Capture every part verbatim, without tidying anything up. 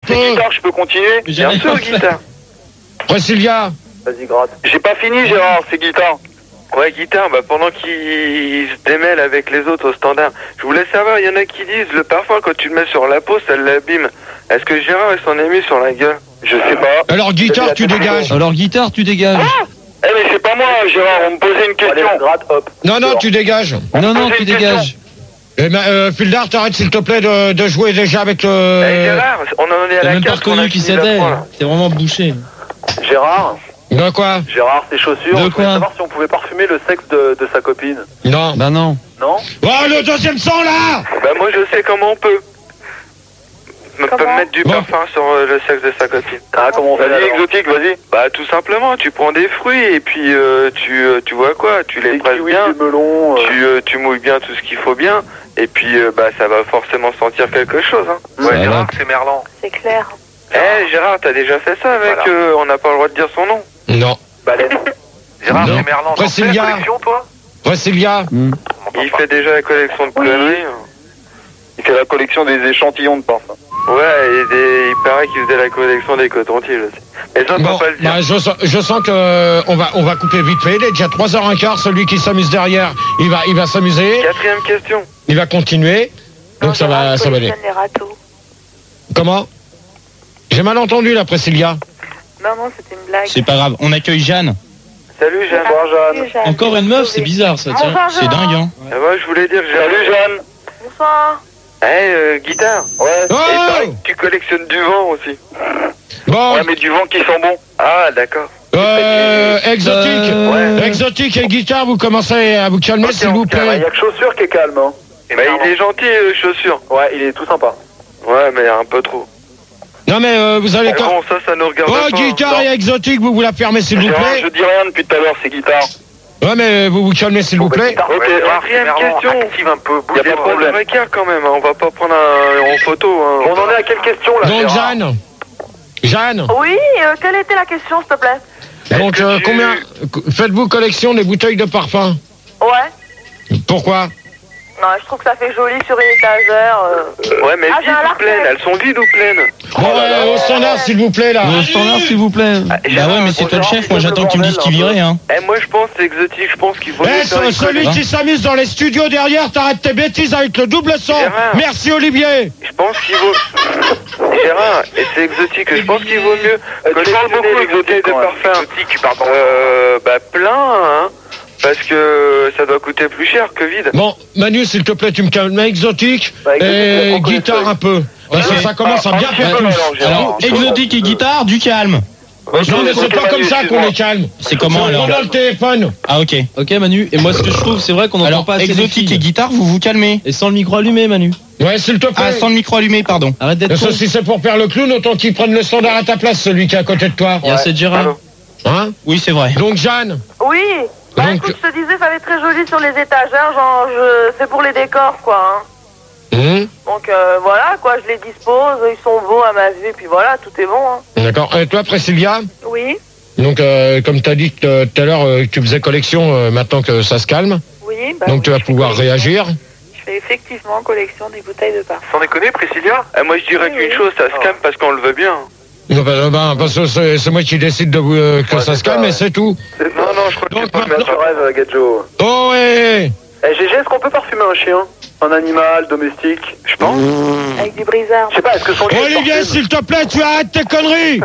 peu. Guitare, je peux continuer? Bien sûr, guitare. Priscilla. Vas-y, gratte. J'ai pas fini, Gérard, c'est guitare. Ouais, guitare, bah pendant qu'il se démêle avec les autres au standard. Je voulais savoir, il y en a qui disent le parfum quand tu le mets sur la peau, ça l'abîme. Est-ce que Gérard il s'en est mis sur la gueule? Je sais pas. Alors guitare, tu dégages. Alors guitare, tu dégages. Ah eh mais c'est pas moi, Gérard, on me posait une question. Allez, gratte, hop. Non, non, tu dégages. Non, non, tu dégages. Eh ben, euh, Fildar, t'arrêtes s'il te plaît de, de jouer déjà avec le... Eh Gérard, on en est à T'as la même pas carte qu'on a reconnu qui fini la c'était. fois, là. C'est vraiment bouché. Gérard, De quoi? Gérard, ses chaussures, De on voulait quoi savoir si on pouvait parfumer le sexe de, de sa copine. Non. Bah non. Non? Oh, le deuxième son, là. Bah moi je sais comment on peut. On peut Comment mettre du Bon. parfum sur euh, le sexe de sa copine. Ah, comment on fait Vas-y, alors? exotique, vas-y. Bah tout simplement, tu prends des fruits et puis euh, tu, euh, tu vois quoi, tu les Des presses kiwis, bien, des melons. euh. tu, euh, tu mouilles bien tout ce qu'il faut bien et puis euh, bah ça va forcément sentir quelque chose. Hein. Ça va. Gérard, c'est Merlan. C'est clair. Eh Gérard, t'as déjà fait ça avec, Voilà. euh, on n'a pas le droit de dire son nom. Non. Baleine. Gérard, Non. c'est Merlan. Priscilla. toi Priscilla. Hmm. Il fait déjà la collection de Oui. conneries. Il fait la collection des échantillons de parfum. Ouais, et des- il paraît qu'il faisait la collection des cotons-tiges aussi. Mais ça, on Bon, peut pas le dire. bah, je, sens- je sens que euh, on va, on va couper vite fait. Il est déjà trois heures quinze. Celui qui s'amuse derrière, il va, il va s'amuser. Quatrième question. Il va continuer. Donc Non, ça Gérard, va, il ça va aller. collectionne les râteaux. Comment? J'ai mal entendu là, Priscilla. Non, non, c'était une blague. C'est pas grave. On accueille Jeanne. Salut Jeanne. Bonsoir, Jeanne. Salut, Jeanne. Encore une meuf, c'est bizarre ça. Tiens, Bonsoir, c'est Gérard. dingue hein. Ah ouais, je voulais dire que j'ai... Salut, Jeanne. Bonsoir. Eh, euh, guitare. Ouais. Oh Et pareil que tu collectionnes du vent aussi. Bon, Ouais, mais du vent qui sent bon. Ah, d'accord. euh, exotique. Euh, Exotique et guitare, vous commencez à vous calmer, Ok, s'il on vous se calme. Il plaît. y a que chaussures qui est calme, hein. Bah, il est gentil, euh, chaussures. Ouais, il est tout sympa. Ouais, mais un peu trop. Non mais euh, vous allez... Mais bon, ça, ça nous regarde Oh, pas. guitare hein. et exotique, vous vous la fermez, s'il vous Gérard, plaît. je dis rien depuis tout à l'heure, c'est guitare. Ouais, mais vous vous calmez, s'il vous plaît. Ok, Quatrième question. Active un peu, Il y a pas de problème. Quand même, hein. On va pas prendre un, en photo. Hein. On en est à quelle question là, Donc Gérard? Jeanne. Jeanne. Oui, euh, quelle était la question, s'il te plaît? Donc que euh, tu- combien... Faites-vous collection des bouteilles de parfum? Ouais. Pourquoi? Non, je trouve que ça fait joli sur une étagère. euh. Ouais, mais Ah, j'ai vides un ou larcin. pleines? Elles sont vides ou pleines? Bon, ouais, au standard, s'il vous plaît, là. Au standard s'il vous plaît. Bah ouais mais c'est toi le chef, moi j'attends que tu me dises qui virait hein. Eh, moi, je pense que c'est exotique. Je pense qu'il faut... Eh, mieux faire ce- une celui collection. qui s'amuse dans les studios derrière, t'arrêtes tes bêtises avec le double son. Gérard. Merci Olivier. Je pense qu'il vaut... Gérard, et c'est exotique. Je pense qu'il vaut mieux tu parles collectionner beaucoup les bouteilles exotique, de ouais. parfum. Euh, bah, plein, hein. Parce que ça doit coûter plus cher que vide. Bon, Manu, s'il te plaît, tu me calmes exotique Bah, exotique, et on connaît guitare ça. un peu. Parce que Ok. ça commence à bien Ah, faire ah, tous. alors, Gérard. Alors exotique et guitare, du calme. Non, mais c'est Ok, pas Manu, comme ça qu'on excuse-moi. les calme. C'est comment C'est alors dans le téléphone. Ah ok. Ok Manu, et moi ce que je trouve c'est vrai qu'on n'entend Alors pas assez les exotique filles. et guitare, vous vous calmez. Et sans le micro allumé Manu. Ouais, s'il te Ah plaît. sans le micro allumé, pardon. Arrête d'être Et ça, con. si c'est pour faire le clown, autant qu'il prenne le standard à ta place, celui qui est à côté de toi. Il y a assez de Gérard. Allô. Hein? Oui c'est vrai. Donc Jeanne. Oui. Bah Donc- écoute, je te disais, ça va être très joli sur les étagères, genre, je... c'est pour les décors, quoi. Hein. Hum, Donc euh, voilà, quoi, je les dispose, ils sont beaux à ma vue, puis voilà, tout est bon. Hein. D'accord. Et toi, Priscilla? Oui, Donc, euh, comme tu as dit euh, tout à l'heure, euh, que tu faisais collection, euh, maintenant que ça se calme, oui. Bah, donc oui, tu vas je fais pouvoir collection. réagir. Je fais effectivement collection des bouteilles de parfum. Sans déconner, Priscilla? Eh, moi, je dirais Oui, qu'une oui. chose, ça se calme parce qu'on le veut bien. Non, bah, bah, parce que c'est c'est moi qui décide de, vous, euh, que Ouais, ça c'est se calme ça, et ouais. c'est tout. Non, non, je crois que Donc, c'est pas le maintenant- même. Je rêve, Gadjo. Oh, ouais. Eh, G G, est-ce qu'on peut parfumer un chien? Un animal domestique? Je pense. Avec du brisard. Je sais pas, est-ce que son chien Olivier, parfume s'il te plaît, tu arrêtes tes conneries.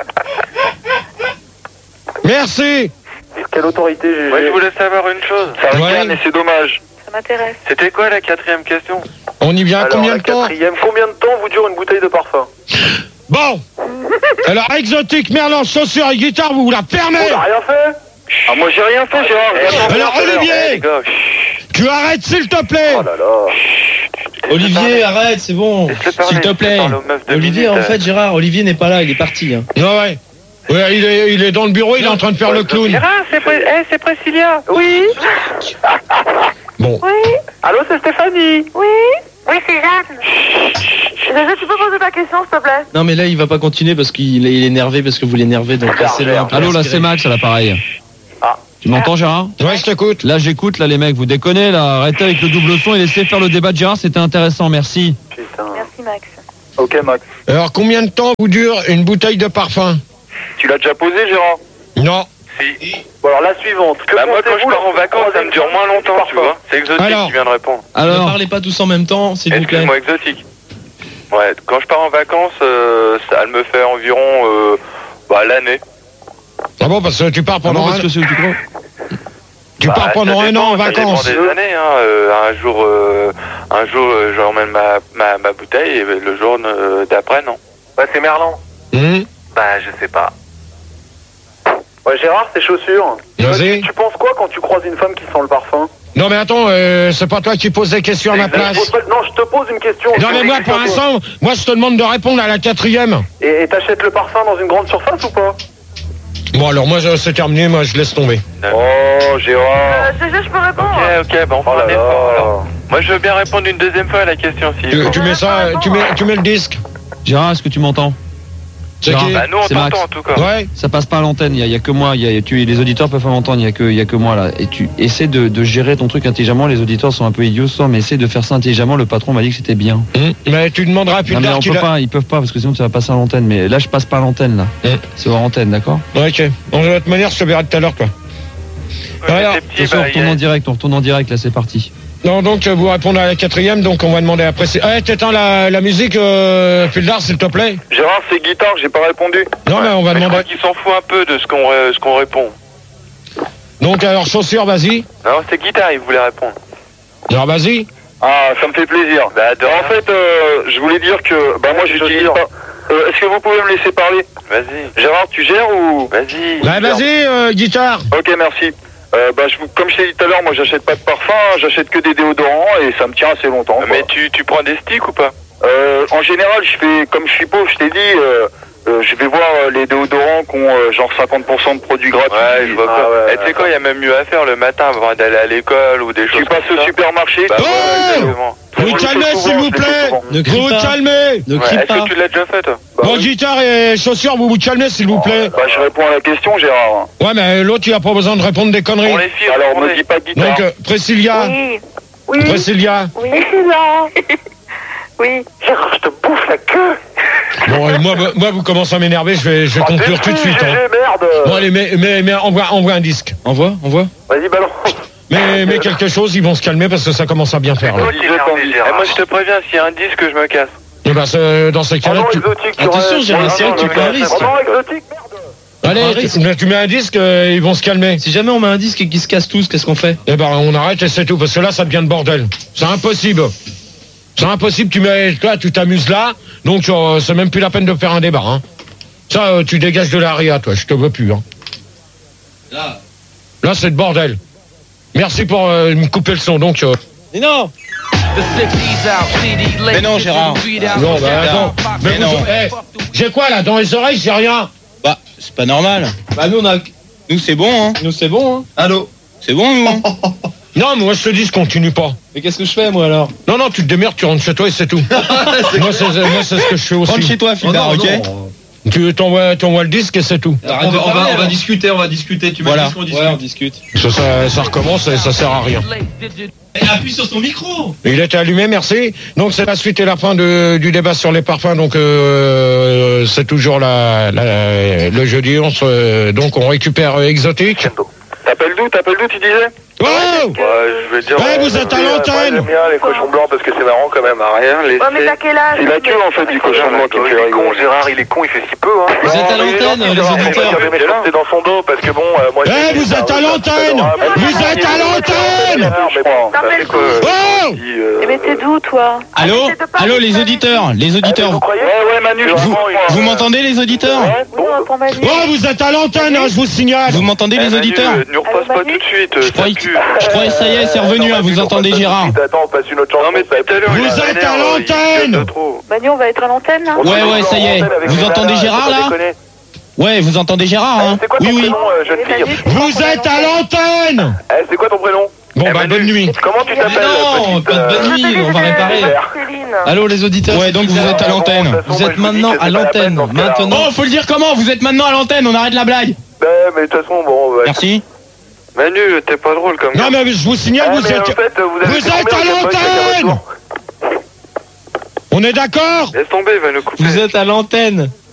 Merci. Quelle autorité, G G? Ouais, je voulais savoir une chose. Ça Ouais. regarde, mais c'est dommage. Ça m'intéresse. C'était quoi la quatrième question? On y vient à Alors, combien la de temps? quatrième, combien de temps vous dure une bouteille de parfum? Bon. Alors, exotique, merlan, chaussures et guitare, vous vous la fermez. On n'a rien fait? Ah, moi j'ai rien fait, Gérard. Eh, J'attends alors, tout à l'heure. Olivier. Eh, les gars, chut. Tu arrêtes, s'il te plaît. Oh là là. Olivier, arrête, c'est bon. Laisse-le parler, S'il te laisse-le plaît. parler aux meufs de Olivier, minutes, en euh. fait, Gérard, Olivier n'est pas là, il est parti. Hein. Ouais, ouais. Ouais, il est, il est dans le bureau, il est en train de faire le clown. Gérard, c'est Pris- eh, c'est Priscilla. Oui, Bon. oui, Allô, c'est Stéphanie. oui. Oui, c'est Jeanne. Déjà, tu peux poser ta question, s'il te plaît? Non, mais là, il va pas continuer parce qu'il est, il est énervé, parce que vous l'énervez, donc laissez-le un peu. Allô là respirer. c'est Max à l'appareil. Ah. Tu m'entends Gérard? Ouais, je t'écoute. Là j'écoute, là les mecs, vous déconnez là, arrêtez avec le double son et laissez faire le débat de Gérard, c'était intéressant, merci. Putain. Merci, Max. Ok, Max. Alors, combien de temps vous dure une bouteille de parfum? Tu l'as déjà posé, Gérard? Non. Si. Bon, alors la suivante. Que Bah moi quand je pensez-vous pars en lorsque vacances vous ça me dure moins longtemps, tu vois. C'est Exotique Alors. qui vient de répondre. Ne Alors, parlez pas tous en même temps, s'il vous plaît. Excuse-moi, Exotique. Ouais, quand je pars en vacances, euh, ça elle me fait environ euh, bah, l'année. Ah bon, parce que tu pars ah pendant bon, un, parce que c'est tu crois tu Bah, pars pendant ça un dépend, an en ça dépend vacances. des années, hein. Euh, un jour, euh, un jour, euh, je ramène ma, ma, ma bouteille et le jour euh, d'après, non. Ouais, c'est Merlan. Hum, Bah, je sais pas. Ouais, Gérard, tes chaussures. Vas-y. Tu, tu penses quoi quand tu croises une femme qui sent le parfum? Non mais attends, euh, c'est pas toi qui poses des questions à ma Je place. pose pas- Non, je te pose une question. Non mais moi pour l'instant, moi je te demande de répondre à la quatrième. Et et t'achètes le parfum dans une grande surface ou pas? Bon alors moi je- c'est terminé, moi je laisse tomber. Oh, Gérard. Euh, G G, je peux répondre? Ok, ok, bah on Oh fera là un effort là. alors. Moi je veux bien répondre une deuxième fois à la question si. Tu, tu mets ça, tu mets, tu mets le disque. Gérard, est-ce que tu m'entends? C'est Gérard. qui? Bah nous on C'est t'entend Max. en tout cas. Ouais. Ça passe pas à l'antenne, il y, a- il y a que moi, il y a, tu, les auditeurs peuvent pas m'entendre, il y a que, il y a que moi là. Et tu essaies de, de gérer ton truc intelligemment, les auditeurs sont un peu idiots ce soir, mais essaie de faire ça intelligemment, le patron m'a dit que c'était bien. Hum, Mais tu demanderas plus Non mais tard on qu'il peut a... pas, ils peuvent pas, parce que sinon tu vas passer à l'antenne, mais là je passe pas à l'antenne là. Hum. C'est hors antenne, d'accord? Ok. Bon, de toute manière, je te verrai tout à l'heure quoi. Ouais, Alors, c'est petit, Attention, on bah, il y retourne a- en direct, on retourne en direct, là c'est parti. Non, donc euh, vous répondez à la quatrième, donc on va demander après. Eh, t'éteins la, la musique, euh, Fildar, s'il te plaît. Gérard, c'est guitare, j'ai pas répondu. Non, mais on va Mais je demander. crois qu'il s'en fout un peu de ce qu'on euh, ce qu'on répond. Donc alors chaussures, vas-y. Non, c'est guitare, il voulait répondre. Alors vas-y. Ah, ça me fait plaisir. Bah, de En rien. fait, euh, je voulais dire que, bah moi Ouais, j'utilise chaussures. pas. Euh, Est-ce que vous pouvez me laisser parler? Vas-y, Gérard, tu gères ou? vas-y. Bah vas-y, euh, guitare. Ok, merci. Euh, bah, je, vous- comme je t'ai dit tout à l'heure, moi j'achète pas de parfum, j'achète que des déodorants et ça me tient assez longtemps. quoi. Mais tu, tu prends des sticks ou pas? Euh, en général, je fais, comme je suis pauvre, je t'ai dit, euh, euh, je vais voir euh, les déodorants qui ont euh, genre cinquante pour cent de produits gratuits. Ouais, je vois Ah pas. ouais, Et tu sais quoi, il y a même mieux à faire le matin avant d'aller à l'école ou des choses Tu passes comme au ça. supermarché. Bah, Oh ouais, exactement. Vous vous Je le fais calmez, souvent, s'il je vous le fais plaît. souvent. Ne Vous crie vous pas. calmez. Ne Ouais, crie est-ce pas. que tu l'as déjà fait, toi? Bah, Bon, oui. guitare et chaussures, vous vous calmez, s'il vous plaît. Bah, je réponds à la question, Gérard. Ouais, mais l'autre, il a pas besoin de répondre des conneries. Bon, les filles, Alors, répondez. me dis pas guitare. Donc, euh, Priscilla. Oui. Oui. Priscilla. Oui. là. Oui. Gérard, je te bouffe la queue. Bon, euh, moi, moi, vous commencez à m'énerver, je vais, je vais Oh, conclure tout de détruis, suite. G G, Hein. merde. Bon, allez, mais, mais, mais envoie, envoie un disque. Envoie, envoie. Vas-y, balance. Mais, mais quelque chose, ils vont se calmer parce que ça commence à bien faire. Là. Toi qui t'énerves, Gérard. Et moi, je te préviens, s'il y a un disque, je me casse. Et bah, c'est- dans ces cas-là, Vraiment tu... exotique, tu Attention, restes. Gérard, Non, c'est vrai non, que tu non, prends un non, risque. Vraiment exotique, merde. Allez, risque. tu, tu mets un disque, euh, ils vont se calmer. Si jamais on met un disque et qu'ils se cassent tous, qu'est-ce qu'on fait? Eh ben, on arrête et c'est tout, parce que là, ça devient le bordel. C'est impossible. C'est impossible, tu mets, toi, tu t'amuses là, donc euh, c'est même plus la peine de faire un débat. Hein. Ça, euh, tu dégages de l'aria, toi, je te veux plus. Hein. Là. Là, c'est le bordel. Merci pour euh, me couper le son, donc... euh, Mais non! Mais non, Gérard. non, bah attends. Mais Mais vous- non. eh, j'ai quoi, là, dans les oreilles, j'ai rien. Bah, c'est pas normal. Bah nous on a. Nous, c'est bon, hein. Nous c'est bon, hein. Allô? C'est bon, nous, hein. Non, mais moi, je te dis, je continue pas. Mais qu'est-ce que je fais moi alors? Non, non, tu te démerdes, tu rentres chez toi et c'est tout. moi, c'est moi, c'est ce que je fais aussi. Rentre chez toi, Fildar, ok? Tu t'envoies, t'envoies le disque et c'est tout. Arrête On de va, on, va, parler, on va alors. discuter, on va discuter, tu Voilà. m'as dit qu'on discute. Ouais, on discute. Ça, ça, ça recommence et ça sert à rien. Et appuie sur son micro. Il était allumé, merci. Donc c'est la suite et la fin de, du débat sur les parfums. Donc euh, c'est toujours la, la- le jeudi. On se, donc on récupère euh, Exotique. T'appelles d'où? T'appelles d'où, tu disais? Oh Ouais, je vais dire. Ouais, vous êtes à l'antenne. J'aime bien les cochons blancs parce que c'est marrant quand même. À rien laisser. Ouais, mais t'as quel âge? C'est la queue en fait du cochon blanc qui me fait rigoler. Gérard, il est con, il fait si peu. Hein. Vous êtes à l'antenne, les auditeurs. C'est dans son dos parce que bon, euh, moi. Eh, vous êtes à l'antenne. Vous êtes à l'antenne. T'appelles quoi? Oh Eh mais t'es d'où, toi? Allô? Arrêtez de parler Allô, de les famille. auditeurs, les auditeurs. Vous, Ouais, ouais, Manu, je vous, vous m'entendez, les auditeurs? Oui, on entend Manu. Oh, vous êtes à l'antenne, hein, je vous signale. Vous m'entendez, les auditeurs? Ne repasse pas tout de suite. Je croyais, que- je croyais, ça y est, c'est revenu, hein, vous entendez, Gérard? Attends, on passe une autre chanson. Non, mais tout à l'heure, Vous il a êtes l'air, à euh, il l'antenne. gueule de trop. Manu, on va être à l'antenne, là? Ouais, ouais, ça y est. Vous entendez Gérard, là? Ouais, vous entendez Gérard, hein? C'est quoi ton Oui, oui. prénom, euh, jeune Eh, fille? Manu, c'est Vous quoi, êtes à l'antenne. Eh, c'est quoi ton prénom? Bon, bah, bonne nuit. Comment tu Mais t'appelles? non, petite, pas de euh, bonne nuit, on va réparer. Céline. Allô les auditeurs. Ouais, donc vous êtes à l'antenne. Vous êtes maintenant à l'antenne. Maintenant. Oh, faut le dire comment? Vous êtes maintenant à l'antenne, on arrête la blague. Ouais, mais de toute façon, bon. bah, Merci. Manu, t'es pas drôle comme Non, mais je vous signale, Ah, vous mais en êtes... fait, vous avez Vous fait êtes combien à de fois qu'il y a l'antenne. votre tour? On est d'accord? Laisse tomber, il va nous couper. Vous êtes à l'antenne.